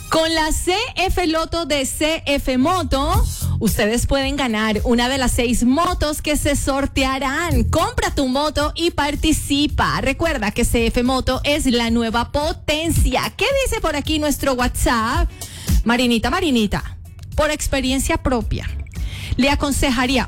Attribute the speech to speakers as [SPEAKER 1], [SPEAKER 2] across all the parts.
[SPEAKER 1] Con la CF Loto de CF Moto, ustedes pueden ganar una de las 6 motos que se sortearán. Compra tu moto y participa. Recuerda que CF Moto es la nueva potencia. ¿Qué dice por aquí nuestro WhatsApp? Marinita, por experiencia propia, le aconsejaría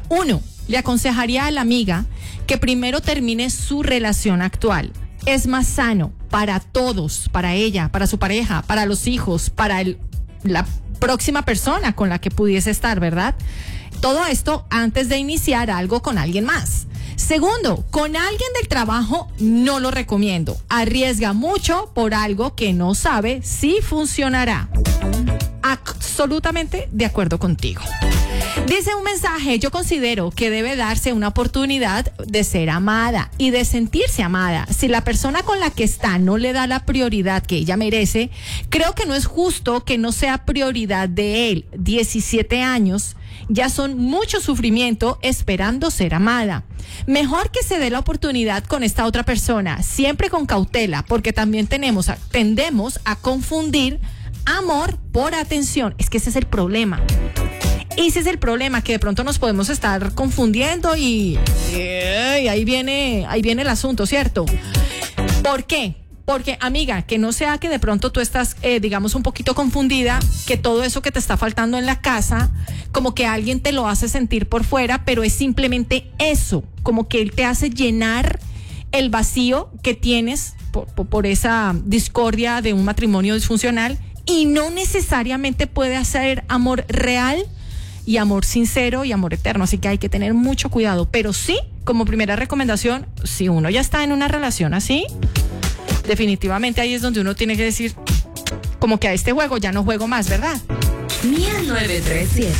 [SPEAKER 1] a la amiga que primero termine su relación actual. Es más sano para todos, para ella, para su pareja, para los hijos, para la próxima persona con la que pudiese estar, ¿verdad? Todo esto antes de iniciar algo con alguien más. Segundo, con alguien del trabajo no lo recomiendo. Arriesga mucho por algo que no sabe si funcionará. Absolutamente de acuerdo contigo. Dice un mensaje: yo considero que debe darse una oportunidad de ser amada y de sentirse amada. Si la persona con la que está no le da la prioridad que ella merece, creo que no es justo que no sea prioridad de él. 17 años ya son mucho sufrimiento esperando ser amada. Mejor que se dé la oportunidad con esta otra persona, siempre con cautela, porque también tendemos a confundir amor por atención. Es que ese es el problema. Ese es el problema, que de pronto nos podemos estar confundiendo y ahí viene el asunto, ¿cierto? ¿Por qué? Porque, amiga, que no sea que de pronto tú estás, digamos, un poquito confundida, que todo eso que te está faltando en la casa, como que alguien te lo hace sentir por fuera, pero es simplemente eso, como que él te hace llenar el vacío que tienes por esa discordia de un matrimonio disfuncional, y no necesariamente puede hacer amor real y amor sincero y amor eterno, así que hay que tener mucho cuidado. Pero sí, como primera recomendación, si uno ya está en una relación así, definitivamente ahí es donde uno tiene que decir, como que a este juego ya no juego más, ¿verdad?
[SPEAKER 2] Mía 937.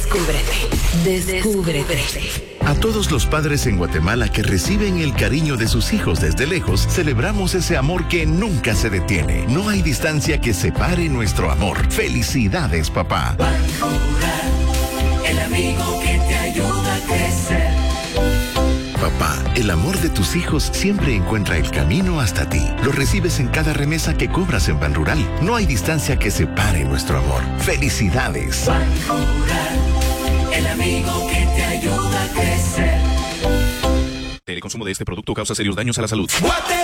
[SPEAKER 2] Descúbrete.
[SPEAKER 3] A todos los padres en Guatemala que reciben el cariño de sus hijos desde lejos, celebramos ese amor que nunca se detiene. No hay distancia que separe nuestro amor. ¡Felicidades, papá!
[SPEAKER 4] El amigo que te ayuda a crecer.
[SPEAKER 3] Papá, el amor de tus hijos siempre encuentra el camino hasta ti. Lo recibes en cada remesa que cobras en Banrural. No hay distancia que separe nuestro amor. ¡Felicidades!
[SPEAKER 4] Banrural, el amigo que te ayuda a crecer.
[SPEAKER 5] El consumo de este producto causa serios daños a la salud.